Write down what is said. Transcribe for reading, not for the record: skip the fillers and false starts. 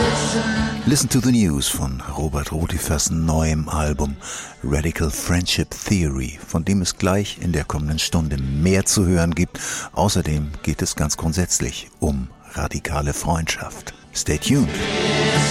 Listen to the News von Robert Rotifers neuem Album Radical Friendship Theory, von dem es gleich in der kommenden Stunde mehr zu hören gibt. Außerdem geht es ganz grundsätzlich um radikale Freundschaft. Stay tuned.